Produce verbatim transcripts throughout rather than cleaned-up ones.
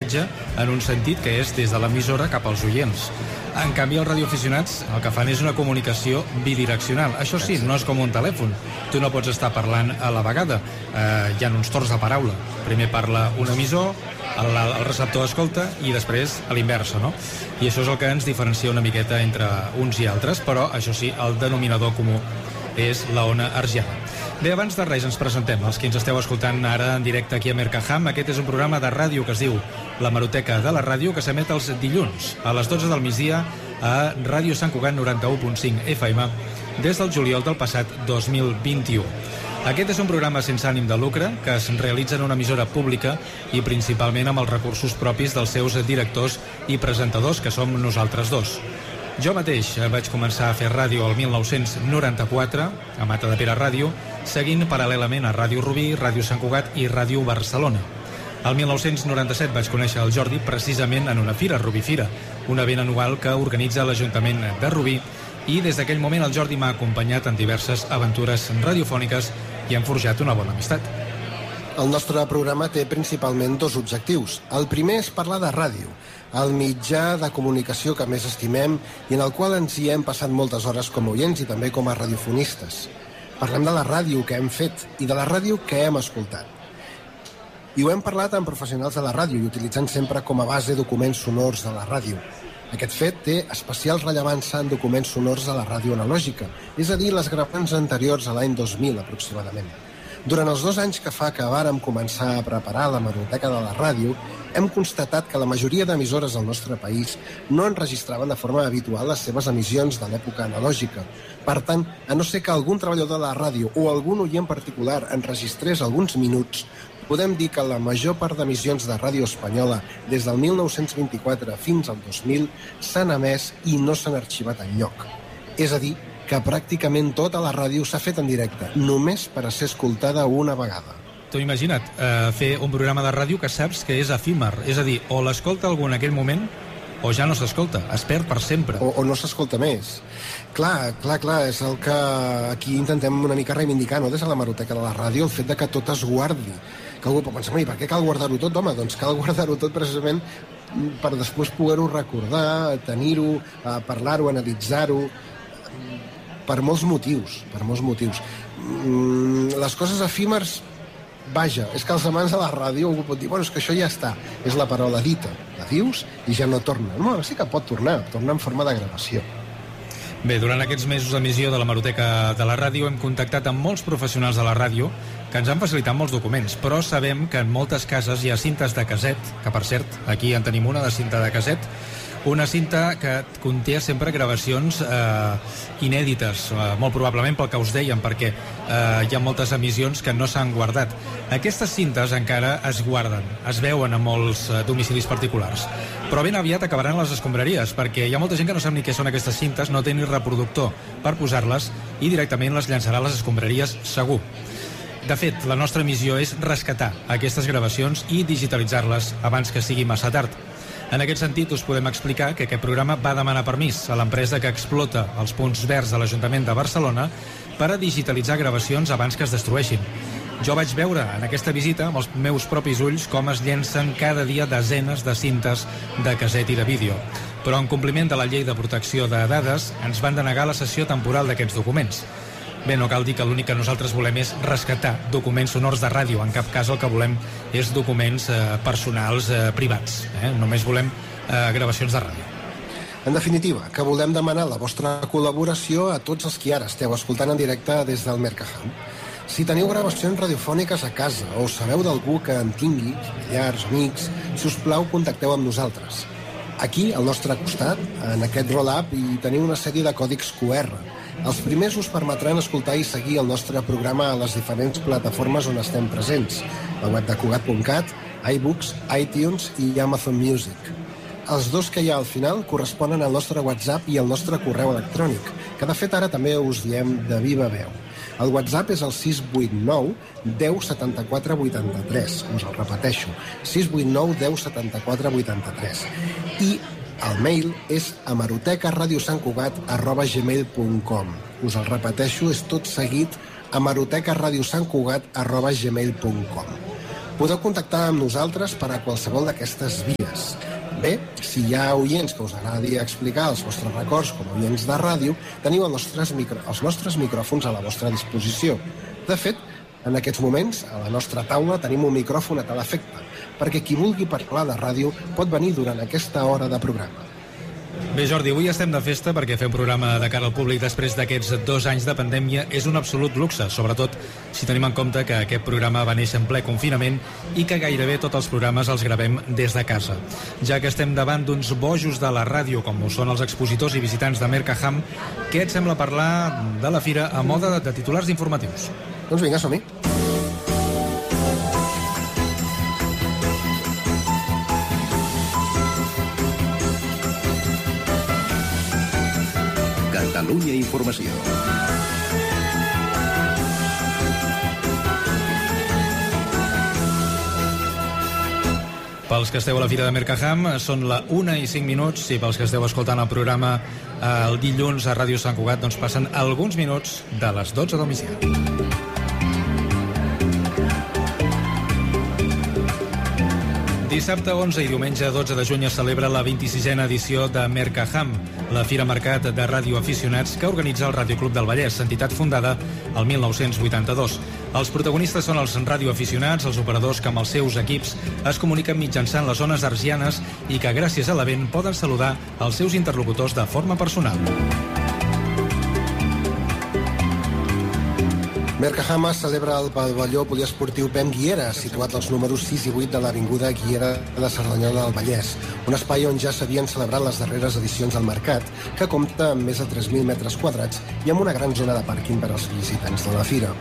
missatge en un sentit que és des de l'emissora cap als oients. En canvi, els radioaficionats el que fan és una comunicació bidireccional. Això sí, no és com un telèfon. Tu no pots estar parlant a la vegada. Eh, hi ha uns torns de paraula. Primer parla un emissor, el, el receptor escolta i després a l'inversa, no? I això és el que ens diferencia una miqueta entre uns i altres, però això sí, el denominador comú és la ona hertziana. Bé, abans de res ens presentem, els que ens esteu escoltant ara en directe aquí a Mercaham. Aquest és un programa de ràdio que es diu La Hemeroteca de la Ràdio, que s'emet els dilluns a les dotze del migdia a Ràdio Sant Cugat noranta-u punt cinc F M des del juliol del passat dos mil vint-i-u. Aquest és un programa sense ànim de lucre que es realitza en una emissora pública i principalment amb els recursos propis dels seus directors i presentadors, que som nosaltres dos. Jo mateix vaig començar a fer ràdio el mil nou-cents noranta-quatre a Matadepera Ràdio, seguint paral·lelament a Ràdio Rubí, Ràdio Sant Cugat i Ràdio Barcelona. El mil nou-cents noranta-set vaig conèixer el Jordi precisament en una fira, Rubí Fira, un event anual que organitza l'Ajuntament de Rubí, i des d'aquell moment el Jordi m'ha acompanyat en diverses aventures radiofòniques i hem forjat una bona amistat. El nostre programa té principalment dos objectius. El primer és parlar de ràdio, el mitjà de comunicació que més estimem i en el qual ens hi hem passat moltes hores com a oients i també com a radiofonistes. Parlem de la ràdio que hem fet i de la ràdio que hem escoltat. I ho hem parlat amb professionals de la ràdio i utilitzant sempre com a base documents sonors de la ràdio. Aquest fet té especial rellevància en documents sonors de la ràdio analògica, és a dir, les gravacions anteriors a l'any dos mil aproximadament. Durant els dos anys que fa que vàrem començar a preparar la Hemeroteca de la Ràdio, hem constatat que la majoria d'emissores del nostre país no enregistraven de forma habitual les seves emissions de l'època analògica. Per tant, a no ser que algun treballador de la ràdio o algun oient particular enregistrés alguns minuts, podem dir que la major part d'emissions de ràdio espanyola des del mil nou-cents vint-i-quatre fins al dos mil s'han emès i no s'han arxivat enlloc. És a dir, que pràcticament tota la ràdio s'ha fet en directe, només per a ser escoltada una vegada. Tu imagina't, eh, fer un programa de ràdio que saps que és efímer, és a dir, o l'escolta algú en aquell moment o ja no s'escolta, es perd per sempre. O, o no s'escolta més. Clar, clar, clar, és el que aquí intentem una mica reivindicar, no? Des de la Hemeroteca de la Ràdio, el fet de que tot es guardi. Que algú pot pensar, per què cal guardar-ho tot? Home, doncs cal guardar-ho tot precisament per després poder-ho recordar, tenir-ho, parlar-ho, analitzar-ho, per molts motius, per molts motius. Mm, les coses efímers, vaja, és que els amants de la ràdio algú pot dir, bueno, és que això ja està, és la paraula dita, la dius i ja no torna. No, sí que pot tornar, torna en forma de gravació. Bé, durant aquests mesos d'emissió de la Hemeroteca de la Ràdio hem contactat amb molts professionals de la ràdio que ens han facilitat molts documents, però sabem que en moltes cases hi ha cintes de casset, que per cert, aquí en tenim una de cinta de casset, una cinta que conté sempre gravacions eh, inèdites, eh, molt probablement pel que us dèiem, perquè eh, hi ha moltes emissions que no s'han guardat. Aquestes cintes encara es guarden, es veuen a molts eh, domicilis particulars, però ben aviat acabaran les escombraries, perquè hi ha molta gent que no sap ni què són aquestes cintes, no té ni reproductor per posar-les i directament les llançarà a les escombraries segur. De fet, la nostra missió és rescatar aquestes gravacions i digitalitzar-les abans que sigui massa tard. En aquest sentit, us podem explicar que aquest programa va demanar permís a l'empresa que explota els punts verds de l'Ajuntament de Barcelona per a digitalitzar gravacions abans que es destrueixin. Jo vaig veure en aquesta visita amb els meus propis ulls com es llencen cada dia desenes de cintes de casset i de vídeo. Però en compliment de la llei de protecció de dades, ens van denegar la cessió temporal d'aquests documents. Bé, no cal dir que l'únic que nosaltres volem és rescatar documents sonors de ràdio. En cap cas el que volem és documents eh, personals eh, privats. Eh? Només volem eh, gravacions de ràdio. En definitiva, que volem demanar la vostra col·laboració a tots els que ara esteu escoltant en directe des del Mercaham. Si teniu gravacions radiofòniques a casa o sabeu d'algú que en tingui, familiars, amics, si us plau, contacteu amb nosaltres. Aquí, al nostre costat, en aquest roll-up, hi teniu una sèrie de còdics Q R. Els primers us permetran escoltar i seguir el nostre programa a les diferents plataformes on estem presents, la web de Cugat punt cat, iBooks, iTunes i Amazon Music. Els dos que hi ha al final corresponen al nostre WhatsApp i al nostre correu electrònic, que de fet ara també us diem de viva veu. El WhatsApp és el sis vuit nou deu setanta-quatre vuitanta-tres, us el repeteixo, sis vuit nou deu setanta-quatre vuitanta-tres. I el mail és hemerotecaradiosantcugat arroba gmail punt com. Us el repeteixo, és tot seguit hemerotecaradiosantcugat arroba gmail punt com. Podeu contactar amb nosaltres per a qualsevol d'aquestes vies. Bé, si hi ha oients que us agradi explicar els vostres records com a oients de ràdio, teniu els nostres, micro, els nostres micròfons a la vostra disposició. De fet, en aquests moments, a la nostra taula tenim un micròfon a tal efecte, perquè qui vulgui parlar de ràdio pot venir durant aquesta hora de programa. Bé, Jordi, avui estem de festa perquè fer un programa de cara al públic després d'aquests dos anys de pandèmia és un absolut luxe, sobretot si tenim en compte que aquest programa va néixer en ple confinament i que gairebé tots els programes els gravem des de casa. Ja que estem davant d'uns bojos de la ràdio, com ho són els expositors i visitants de Mercaham, què et sembla parlar de la fira a moda de titulars informatius? Doncs vinga, som-hi. Catalunya Informació. Pels que esteu a la Fira de Mercaham són la una i cinc minuts, i pels que esteu escoltant el programa el dilluns a Ràdio Sant Cugat, doncs passen alguns minuts de les dotze del migdia. Dissabte onze i diumenge dotze de juny es celebra la vint-i-sisena edició de Mercaham, la fira mercat de radioaficionats que organitza el Radioclub del Vallès, entitat fundada el mil nou-cents vuitanta-dos. Els protagonistes són els radioaficionats, els operadors que amb els seus equips es comuniquen mitjançant les ones hertzianes i que gràcies a l'event poden saludar els seus interlocutors de forma personal. Mercaham celebra el pavelló poliesportiu Pem Guiera, situat als números sis i vuit de l'avinguda Guiera de Cerdanyola del Vallès, un espai on ja s'havien celebrat les darreres edicions del mercat, que compta amb més de tres mil metres quadrats i amb una gran zona de pàrquing per als visitants de la fira.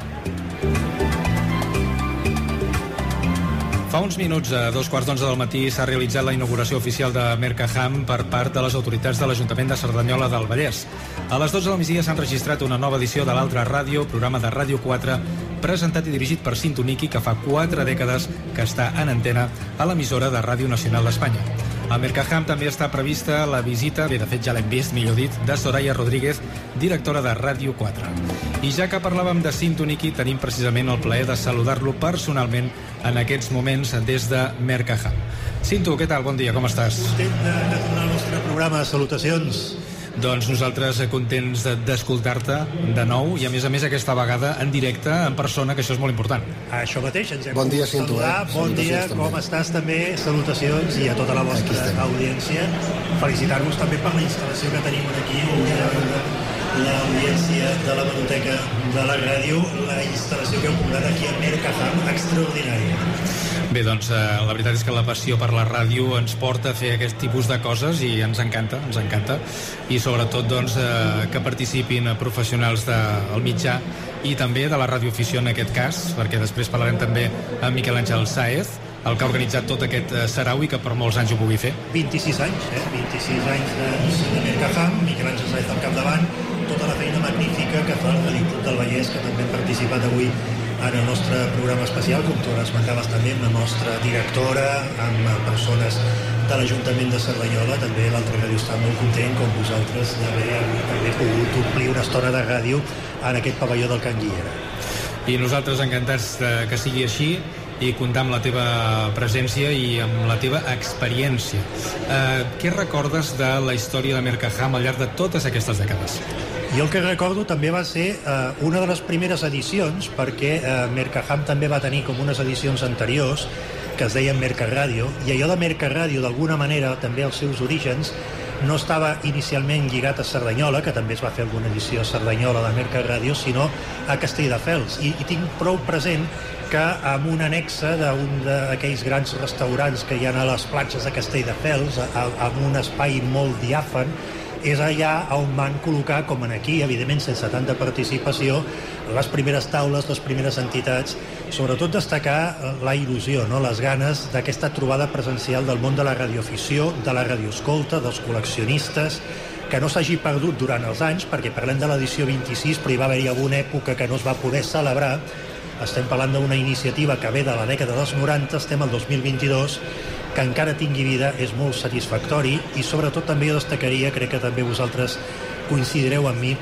Fa uns minuts, a dos quarts d'onze del matí, s'ha realitzat la inauguració oficial de Mercaham per part de les autoritats de l'Ajuntament de Cerdanyola del Vallès. A les dotze del migdia s'ha enregistrat una nova edició de l'Altra Ràdio, programa de Ràdio quatre, presentat i dirigit per Cintoniki, que fa quatre dècades que està en antena a l'emissora de Ràdio Nacional d'Espanya. A Mercaham també està prevista la visita, bé, de fet ja l'hem vist, millor dit, de Soraya Rodríguez, directora de Ràdio quatre. I ja que parlàvem de Cintoniki, tenim precisament el plaer de saludar-lo personalment en aquests moments des de Mercaham. Cinto, què tal? Bon dia, com estàs? Content de, de tornar al nostre programa. Salutacions. Doncs nosaltres contents d'escoltar-te de nou i a més a més aquesta vegada en directe, en persona, que això és molt important. Això mateix, ens hem bon dia, Cinto, eh? Bon dia, com també. Estàs també? Salutacions i a tota la vostra audiència. Felicitar-vos també per la instal·lació que tenim aquí, l'audiència de la Biblioteca de la Ràdio, la instal·lació que heu posat aquí a Mercaham, extraordinària. Bé, doncs eh, la veritat és que la passió per la ràdio ens porta a fer aquest tipus de coses i ens encanta, ens encanta. I sobretot doncs, eh, que participin professionals del mitjà i també de la radioafició en aquest cas, perquè després parlarem també amb Miquel Àngel Sáez, el que ha organitzat tot aquest eh, sarau i que per molts anys ho pugui fer. vint-i-sis anys, eh? vint-i-sis anys de, de Mercaham, Miquel Àngel Sáez al capdavant, tota la feina magnífica que fa el Radioclub del Vallès, que també han participat avui en el nostre programa especial, com tu esmentaves també, amb la nostra directora, amb persones de l'Ajuntament de Cerdanyola. També l'altre ràdio està molt content, com vosaltres, d'haver també pogut omplir una estona de ràdio en aquest pavelló del Can Guiera. I nosaltres encantats que sigui així i comptar amb la teva presència i amb la teva experiència. Eh, què recordes de la història de Mercaham al llarg de totes aquestes dècades? Jo el que recordo també va ser eh, una de les primeres edicions, perquè eh, Mercaham també va tenir com unes edicions anteriors que es deien Mercaràdio, i allò de Mercaràdio d'alguna manera també els seus orígens no estava inicialment lligat a Cerdanyola, que també es va fer alguna edició a Cerdanyola de Mercaràdio, sinó a Castelldefels, i, i tinc prou present que amb una anexa d'un d'aquells grans restaurants que hi ha a les platges de Castelldefels, amb un espai molt diàfan, és allà on van col·locar, com en aquí, evidentment sense tanta participació, les primeres taules, les primeres entitats, sobretot destacar la il·lusió, no? Les ganes d'aquesta trobada presencial del món de la radioafició, de la radioescolta, dels col·leccionistes, que no s'hagi perdut durant els anys, perquè parlem de l'edició vint-i-sis, però hi va haver-hi alguna època que no es va poder celebrar. Estem parlant d'una iniciativa que ve de la dècada dels noranta, estem al dos mil vint-i-dos, que encara tingui vida és molt satisfactori, i sobretot també jo destacaria, crec que també vosaltres coincidireu amb mi,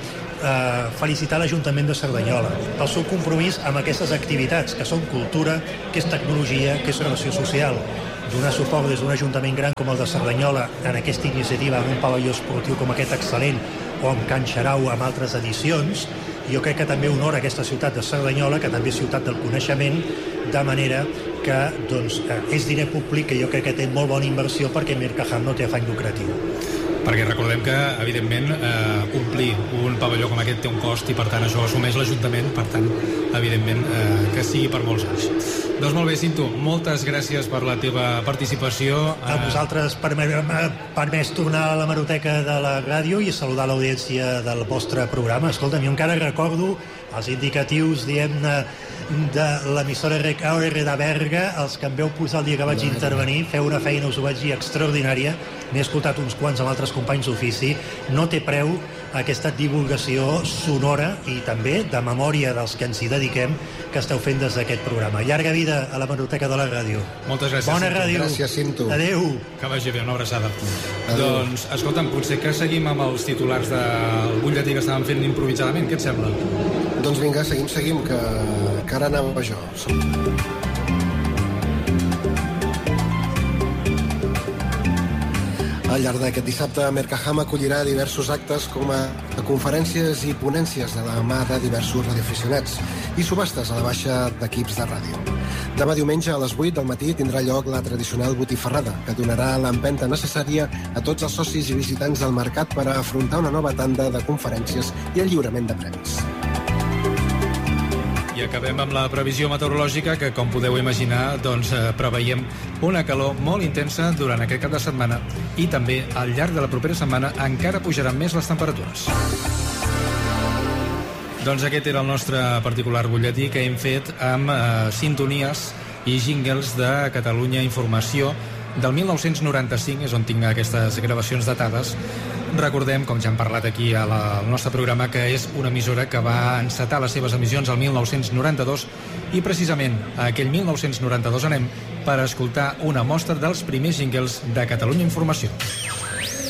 eh, felicitar l'Ajuntament de Cerdanyola pel seu compromís amb aquestes activitats, que són cultura, que és tecnologia, que és relació social. Donar suport des d'un ajuntament gran com el de Cerdanyola en aquesta iniciativa, en un pavelló esportiu com aquest excel·lent, o amb Can Xarau amb altres edicions, jo crec que també honora aquesta ciutat de Cerdanyola, que també és ciutat del coneixement, de manera que doncs, és diner públic que jo crec que té molt bona inversió perquè Mercaham no té afany lucratiu. Perquè recordem que, evidentment, eh, omplir un pavelló com aquest té un cost i, per tant, això assumeix l'Ajuntament, per tant, evidentment, eh, que sigui per molts anys. Doncs molt bé, Cinto, moltes gràcies per la teva participació. A vosaltres per m'ha permès tornar a l'hemeroteca de la ràdio i saludar l'audiència del vostre programa. Escolta, jo encara recordo els indicatius, diguem-ne, de l'emissora R K O R de Berga, els que em veu posar el dia que vaig intervenir, feu una feina, us ho vaig dir, extraordinària. N'he escoltat uns quants amb altres companys d'ofici. No té preu aquesta divulgació sonora i també de memòria dels que ens hi dediquem que esteu fent des d'aquest programa. Llarga vida a l'hemeroteca de la ràdio. Moltes gràcies. Bona Cinto. ràdio. Gràcies, Cinto. Adéu. Que vagi bé, una abraçada. Adéu. Doncs, escolta'm, potser que seguim amb els titulars del butlletí que estàvem fent improvisadament. Què et sembla? Doncs vinga, seguim, seguim, que, que ara anava jo. Al llarg d'aquest dissabte, Mercaham acollirà diversos actes com a conferències i ponències de la mà de diversos radioaficionats i subhastes a la baixa d'equips de ràdio. Demà diumenge a les vuit del matí tindrà lloc la tradicional botifarrada, que donarà l'empenta necessària a tots els socis i visitants del mercat per a afrontar una nova tanda de conferències i el lliurament de premis. I acabem amb la previsió meteorològica que, com podeu imaginar, doncs, eh, preveiem una calor molt intensa durant aquest cap de setmana i també al llarg de la propera setmana encara pujaran més les temperatures. Doncs aquest era el nostre particular butlletí que hem fet amb eh, sintonies i jingles de Catalunya Informació del mil nou-cents noranta-cinc, és on tinc aquestes gravacions datades. Recordem, com ja hem parlat aquí a la, al nostre programa, que és una emissora que va encetar les seves emissions al mil nou-cents noranta-dos i precisament a aquell mil nou-cents noranta-dos anem per escoltar una mostra dels primers jingles de Catalunya Informació.